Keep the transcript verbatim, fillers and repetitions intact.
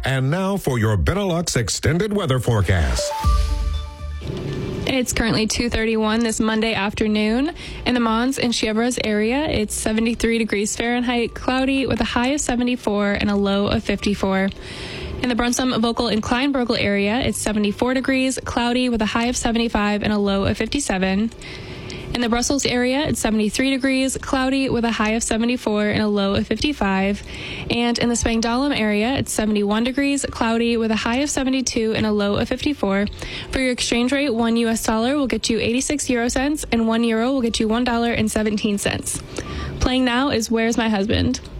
And now for your Benelux extended weather forecast. It's currently two thirty-one this Monday afternoon. In the Mons and Chevreuse area, it's seventy-three degrees Fahrenheit, cloudy with a high of seventy-four and a low of fifty-four. In the Brunssum, Vogel, and Kleinburgel area, it's seventy-four degrees, cloudy with a high of seventy-five and a low of fifty-seven. In the Brussels area, it's seventy-three degrees, cloudy with a high of seventy-four and a low of fifty-five. And in the Spangdahlem area, it's seventy-one degrees, cloudy with a high of seventy-two and a low of fifty-four. For your exchange rate, one U S dollar will get you eighty-six euro cents, and one euro will get you one dollar and seventeen cents. Playing now is Where's My Husband?